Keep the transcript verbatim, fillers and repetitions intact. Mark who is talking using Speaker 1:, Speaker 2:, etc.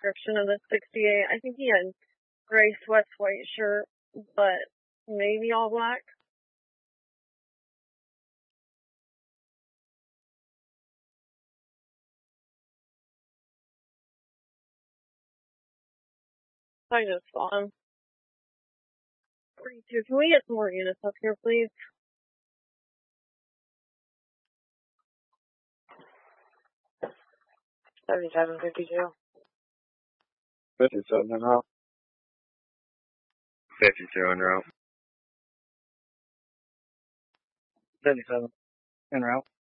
Speaker 1: description of the sixty-eight. I think he had gray sweats, white shirt, but maybe all black. I just saw him. forty-two. Can we get some more units up here, please?
Speaker 2: seventy-seven fifty-two.
Speaker 3: fifty-seven en route.
Speaker 4: fifty-two en route.
Speaker 3: seventy-seven en route.